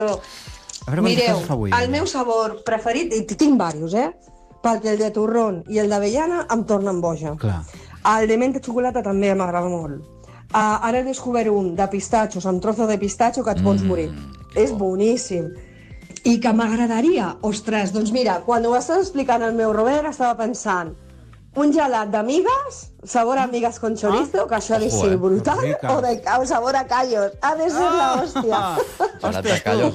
Mireu, el meu sabor preferit, i tinc diversos, perquè el de torrón i el d'avellana em tornen boja. Clar. El de menta xocolata també m'agrada molt. Ara he descobert un de pistatxos, amb trozo de pistatxo, que et pots morir. És boníssim. I que m'agradaria, ostres, doncs mira, quan ho estàs explicant al meu Robert estava pensant un gelat d'amigues, sabor amigues con chorizo, que això ha de ser brutal, o sabor a callos. Ha de ser la hòstia. Gelat de callos.